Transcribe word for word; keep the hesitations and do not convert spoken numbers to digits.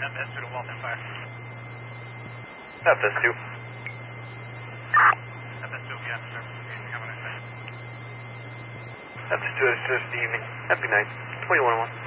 F S two to Walton Fire. F S two. F S two, yeah, sir. Have a nice day. F S two, it's just the evening. Happy night. twenty-one oh one.